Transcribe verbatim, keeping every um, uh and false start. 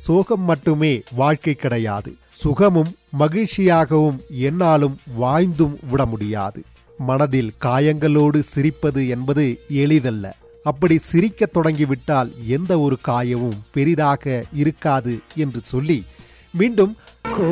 சோகம் மட்டுமே வாழ்க்கை கிடையாது. சுகமும் மகிழ்ச்சியாகவும் என்னாலும் வாழ்ந்தும் விட முடியாது. மனதில் காயங்களோடு சிரிப்பது என்பது எளிதல்ல. அப்படி சிரிக்க தொடங்கிவிட்டால் எந்த ஒரு காயமும் பெரிதாக இருக்காது என்று சொல்லி மீண்டும்